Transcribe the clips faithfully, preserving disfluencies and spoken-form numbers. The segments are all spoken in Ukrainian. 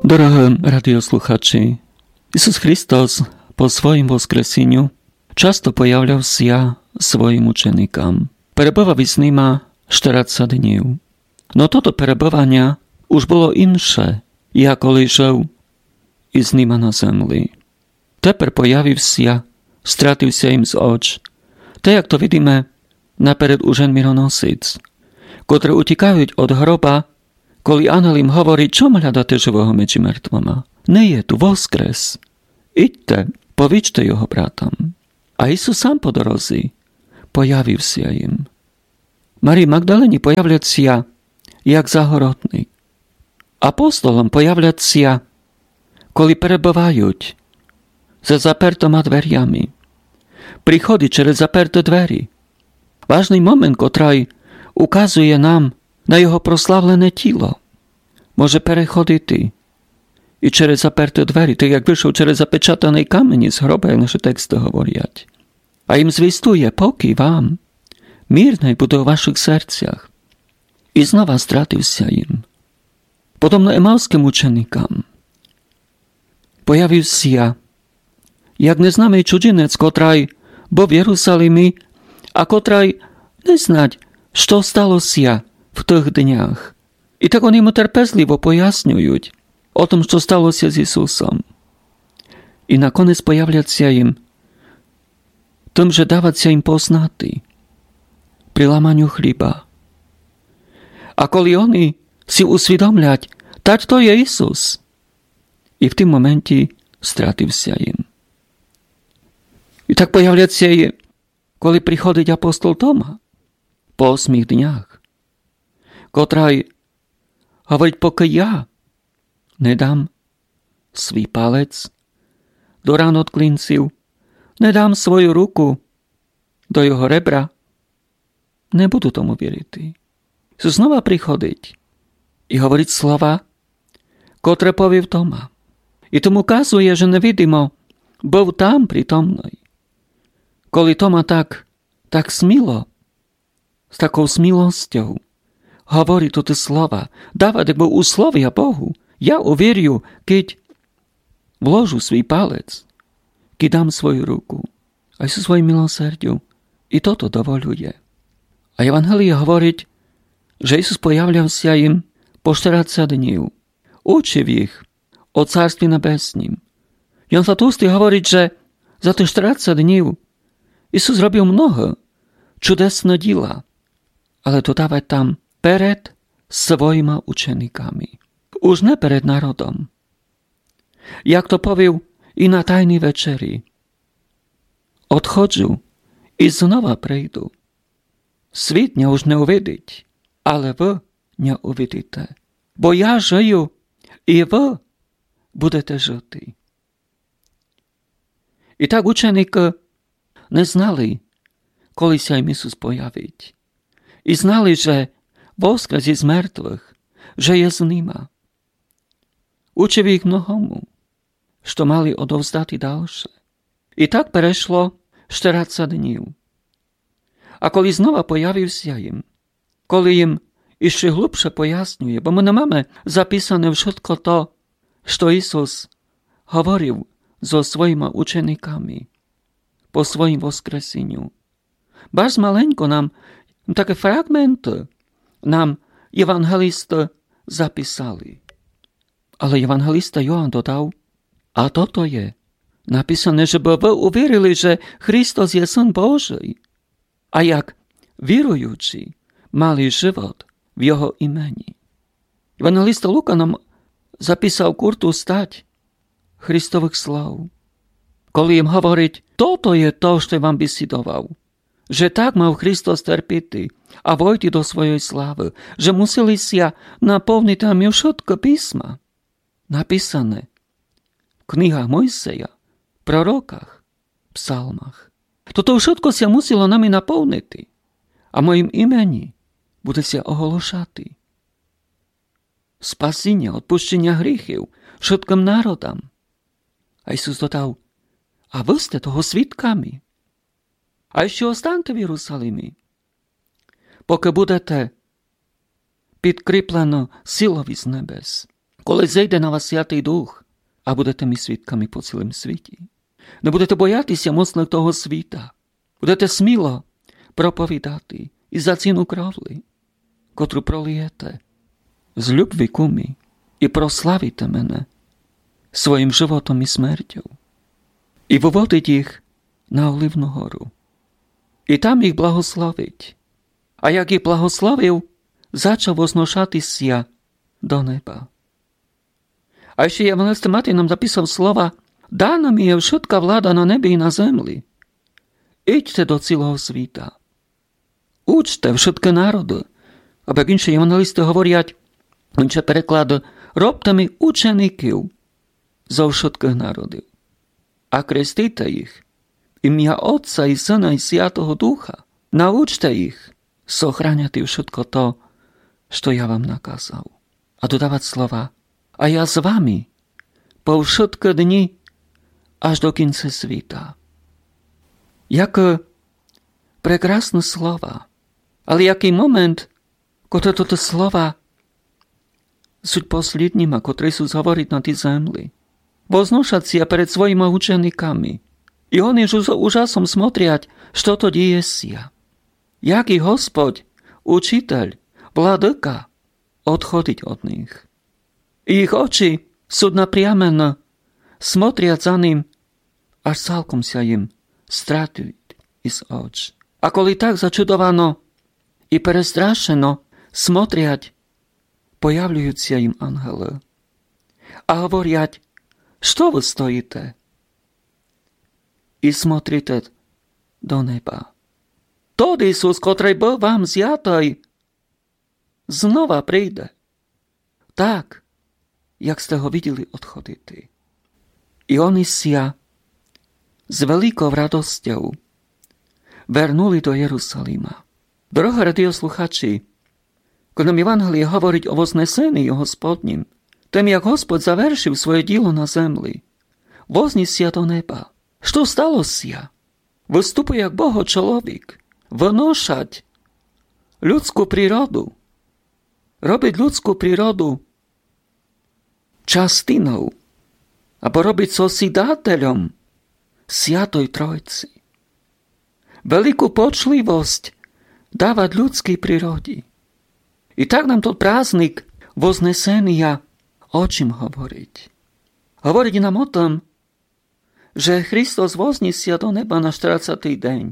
Dorohé radiosluchači, Isus Hristos po svojim voskreseniu často pojavľavся svojim učenikám. Перебував із ними čtyřicet dní. No toto перебування už bolo inše, jak коли жив із ними на землі. Тепер появився, стратився їм з оч, те, як то видíme наперед уже мироносець, котрі утікають від гроба, коли ангел їм говорить, чому глядати живого між мертвими? Не є tu, воскрес. Ідьте, повічте його братам. А Ісус сам по дорозі появився їм. Марії Магдалині появляться як загородник. Апостолам появляться, коли перебувають за запертими дверями. Приходить через заперті двері. Важний момент, котрий указує нам на його прославлене тіло. Може переходити і через заперті двері, так як вийшов через запечатаний камінь з гроба, як наші тексти говорять. А їм звістує, поки вам мир най буде у ваших серцях. І знову стратився їм. Подобно емавським ученикам. Появився як незнаний чужинець, котрий був в Єрусалимі, а котрий не знать, що сталося в тих днях. І так вони йому терпезливо пояснюють о том, що сталося з Ісусом. І наконець появляться їм тим же даваться їм познати при ламанню хліба. А коли вони си усвідомлять, так то є Ісус. І в тим моменті стратився їм. І так появляться їм, коли приходить апостол Тома по осьмих днях, котрий говорить, поки я не дам свій палець до ран от клинців, не дам свою руку до його ребра, не буду тому вірити. Ісус знову приходить і говорить слова, котре повів Тома. І тому казує, що невидимо був там притомний. Коли Тома так, так сміло, з такою смілостю говорить тут слова, дава якби условия Богу. Я увірю, кить вложу свій палець, кидам свою руку, а Ісус своїм милосердю і тото доволює. А Євангеліє говорить, що Ісус появлявся їм по чtyřicet днів, учив їх о Царстві Небеснім. Jan Zlatоустий говорить, що за тих čtyřicet днів Ісус зробив много чудесне діла, але додаває там перед своїми учениками. Уж не перед народом. Як то повів і на Тайній вечері. Odchodzу і знову прийду. Світ мене уж не увидить, але ви не увидите. Бо я жию, і ви будете жити. І так ученики не знали, коли ся їм Ісус появить. І знали, що воскрес із мертвих, що є з ними. Учив їх многому, що мали одовздати дальше. І так перейшло čtyřicet днів. А коли знову появився їм, коли їм іще глибше пояснює, бо ми не маємо записане wszystko то, що Ісус говорив зо своїми учениками по своїм воскресенню. Баж маленько нам такі фрагменти нам євангелисти записали. Але євангелиста Йоанн додав, а то то є написане, щоб ви увірили, що Христос є Син Божий, а як віруючі мали живот в Його імені. Євангелиста Лука нам записав курту стать Христових слав, коли їм говорить, то то є то, що вам бесідував, що так мав Христос терпіти, а войти до своєї слави, що мусилися наповнити нам všetko письма, написане в книгах Мойсея, пророках, псалмах. То то všetko ся мусило нами наповнити, а моїм імені буде ся оголошати. Спасіння, відпущення гріхів všetkим народам. А Ісус додав, а ви сте того свідками. А ще останьте в Єрусалимі, поки будете підкріплено силою з небес. коли зійде на вас Святий Дух, а будете ми свідками по цілому світі. Не будете боятися моцних того світа. Будете сміло проповідати і за ціну крові, котру пролієте з любві кумі, і прославите мене своїм животом і смертю. І виводить їх на Оливну гору. І там їх благословить. А як їх благословив, зачав возношатися до неба. А ще Євангелист Матвій нам записав слова: «Дана mi je všetka влада на небі і на землі. Ідьте до цілого світа. Учте všetky народи». Або як інші євангелисти говорять, інші переклади, «Робте ми учеників зо všetkих народів, а крестите їх ім'я Отця і Сина і Святого Духа. Научте їх сохраняти všetko to, що я вам наказав». А додавать слова: «А я з вами по všetky дні аж до кінця світа». Як прекрасні слова. Але який момент, коли тут слова суть послідніми, котрі Ісус говорить на тій землі, возношаться перед своїми учениками. І вони ж ужасом смотрять, що то діється. Як і Господь, учитель, владика, odchodить від них. І їх очі sú напрямено, смотрять за ним, аж цілком ся їм стратить із оч. А коли так зачудовано і перестрашено смотрять, появляються їм ангели. А говорять: що ви стоїте і смотрите до неба? Той Ісус, котрий був вам з'ятий, знова прийде. Так, як сте го виділи odchodити. І вони ся з великою радостю вернули до Єрусалима. Дорогі радіослухачі, коли нам Євангеліє говорить о вознесенні Господнім, тим, як Господь завершив своє діло на землі, вознісся до неба. Що сталося? Виступує як Бога-чоловік, виношать людську природу, робить людську природу частиною, або робить сосідателем Святої Тройці. Велику почливість давать людській природі. І так нам тут праздник Вознесення о чим говорить? Говорить нам о том, że Христос вознісся до неба на чотирнадцятий день.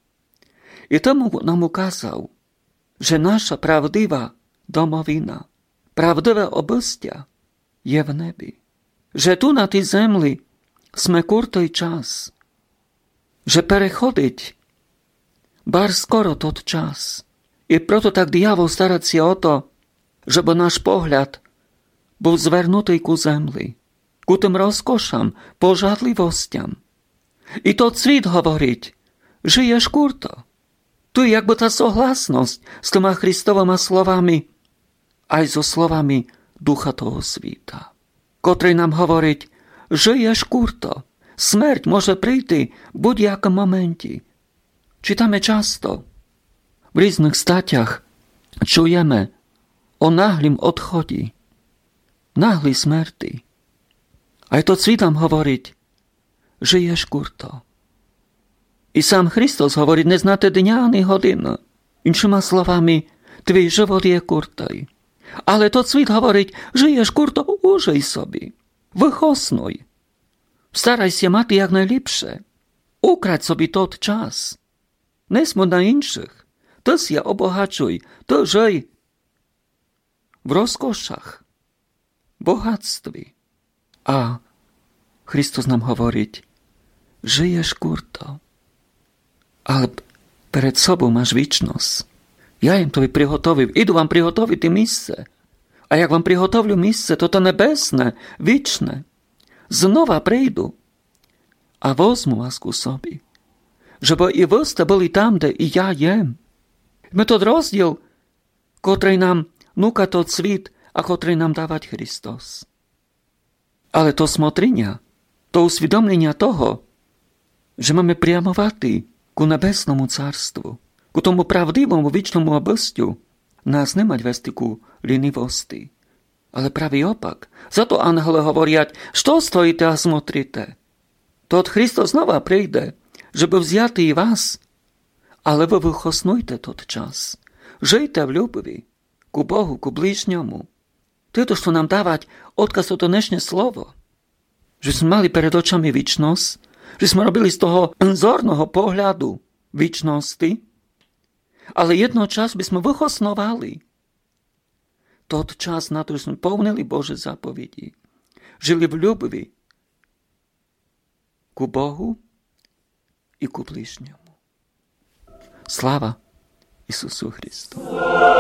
І тому нам указав, że наша правдива домовина, правдиве обистя є в небі. Że tu на тій землі сме куртий час. Że переходить бар скоро тот час. І прото так диявол старається о то, щоб наш погляд був звернутий ку землі, ку тим розкошам, пожадливостям. І тот світ говорить: «Жиєш курто». Tu jakby ta sohlasność z tyma Chrystowymi słowami, a i zo słowami Ducha того світа, котрий нам говорить: «Żyjesz kurto, смерть може прийти в будь-якому моменті». Читamy часто, в різних статтях чуємо о наглім odchoді, наглій смерті. А й тот світ нам говорить: «Żyjesz kurto». І сам Христос говорить: «Не знати дня, ані години». Іншими словами, твій живот є куртою. Але тот світ говорить: «Żyjesz kurto, ужий собі, вихоснуй. Старайся мати якнайліпше. Украдь собі тот час. Не смо на інших. Ти ся обогачуй, ти жий в розкошах, богатстві». А Христос нам говорить: «Żyjesz kurto, але перед собою маєш вічність. Я їм тобі приготовив, іду вам приготовити місце. А як вам приготовлю місце, то то небесне, вічне. Знова прийду, а возьму вас ку собі, щоб і ви сте були там, де і я є». Ми тот розділ, котрий нам нука тот світ, а котрий нам давать Христос. Але то смотріння, то усвідомлення того, що ми прямувати ku небесному царству, ku тому правдивому вічному обистю, нас не мать вести ку лінивості, Ale pravý opak. Za to ангели говорять, що стоїте а смотрите? Тот Христос знова прийде, щоб взяти і вас. Але ви вихоснуйте тот час. Жийте в любові, ку Богу, ку ближньому. Тито, що нам давать odkaz o to dnešné slovo. Že sme mali pred očami vičnosť, že sme robili z toho zorného pohľadu vičnosti, ale jedno čas by sme vychosnovali tot čas na to, že sme povnili Bože zapovedi. Žili v ľubvi ku Bohu i ku bližňomu. Sláva Isusu Christu.